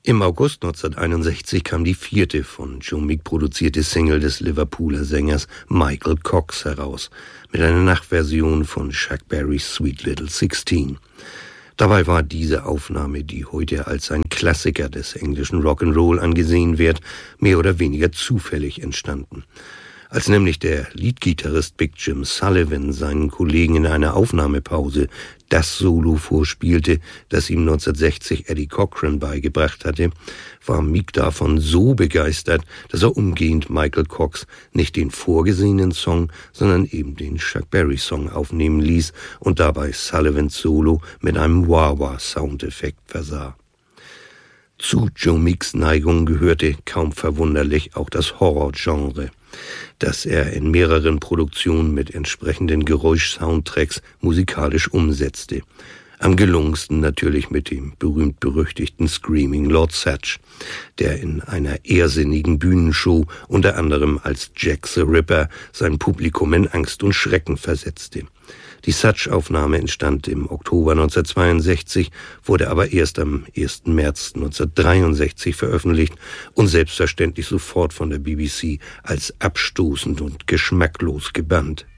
Im August 1961 kam die 4. von Joe Meek produzierte Single des Liverpooler Sängers Michael Cox heraus, mit einer Nachversion von Chuck Berrys Sweet Little 16. Dabei war diese Aufnahme, die heute als ein Klassiker des englischen Rock'n'Roll angesehen wird, mehr oder weniger zufällig entstanden. Als nämlich der Leadgitarrist Big Jim Sullivan seinen Kollegen in einer Aufnahmepause das Solo vorspielte, das ihm 1960 Eddie Cochran beigebracht hatte, war Meek davon so begeistert, dass er umgehend Michael Cox nicht den vorgesehenen Song, sondern eben den Chuck Berry Song aufnehmen ließ und dabei Sullivans Solo mit einem Wah-Wah-Soundeffekt versah. Zu Joe Meeks Neigung gehörte, kaum verwunderlich, auch das Horrorgenre, das er in mehreren Produktionen mit entsprechenden Geräusch-Soundtracks musikalisch umsetzte. Am gelungensten natürlich mit dem berühmt-berüchtigten Screaming Lord Sutch, der in einer ehrsinnigen Bühnenshow unter anderem als Jack the Ripper sein Publikum in Angst und Schrecken versetzte. Die Sutch-Aufnahme entstand im Oktober 1962, wurde aber erst am 1. März 1963 veröffentlicht und selbstverständlich sofort von der BBC als abstoßend und geschmacklos gebannt.